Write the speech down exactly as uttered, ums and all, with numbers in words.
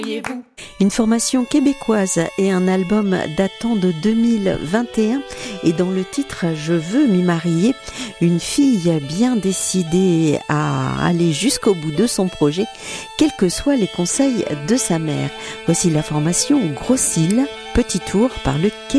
Une formation québécoise et un album datant de deux mille vingt et un, et dans le titre « Je veux m'y marier », une fille bien décidée à aller jusqu'au bout de son projet, quels que soient les conseils de sa mère. Voici la formation Gros Cils, petit tour par le Québec.